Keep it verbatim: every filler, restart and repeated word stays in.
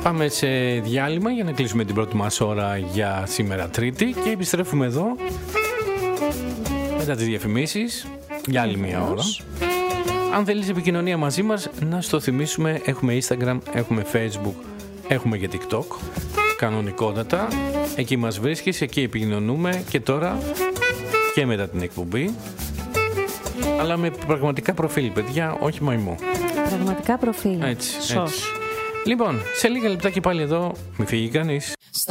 Πάμε σε διάλειμμα για να κλείσουμε την πρώτη μας ώρα για σήμερα Τρίτη και επιστρέφουμε εδώ μετά τις διαφημίσεις για άλλη μια ώρα. Αν θέλεις επικοινωνία μαζί μας, να στο θυμίσουμε, έχουμε Instagram, έχουμε Facebook, έχουμε και TikTok, κανονικότατα. Εκεί μας βρίσκεις, εκεί επικοινωνούμε και τώρα και μετά την εκπομπή. Αλλά με πραγματικά προφίλ, παιδιά, όχι μαϊμού. Πραγματικά προφίλ. Έτσι, έτσι. Λοιπόν, σε λίγα λεπτά και πάλι εδώ, μη φύγει κανείς.